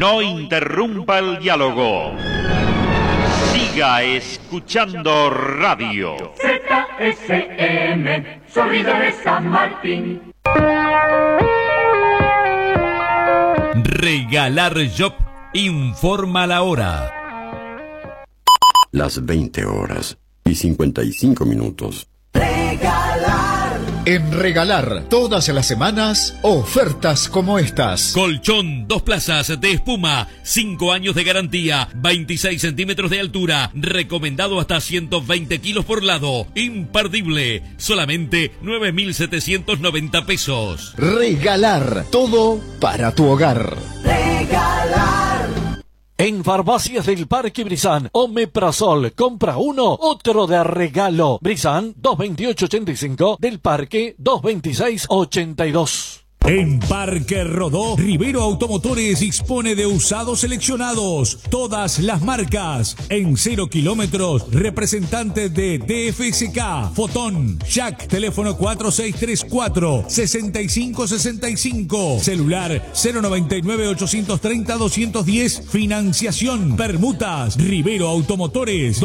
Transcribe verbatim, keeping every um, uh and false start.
No interrumpa el diálogo. Siga escuchando radio. Z S M, sonido de San Martín. Regalar Shop informa la hora. Las veinte horas y cincuenta y cinco minutos. Regalar. En Regalar, todas las semanas, ofertas como estas. Colchón, dos plazas de espuma, cinco años de garantía, veintiséis centímetros de altura, recomendado hasta ciento veinte kilos por lado, imperdible, solamente nueve mil setecientos noventa pesos. Regalar, todo para tu hogar. Regalar. En Farmacias del Parque Brizán, Omeprazol, compra uno, otro de regalo. Brizán, dos veintiocho ochenta y cinco, del Parque, dos veintiséis ochenta y dos. En Parque Rodó, Rivero Automotores dispone de usados seleccionados, todas las marcas, en cero kilómetros, representantes de D F S K, Fotón, Jack, teléfono cuatro seis tres cuatro, seis cinco seis cinco, celular cero noventa y nueve ochocientos treinta doscientos diez, financiación, permutas, Rivero Automotores.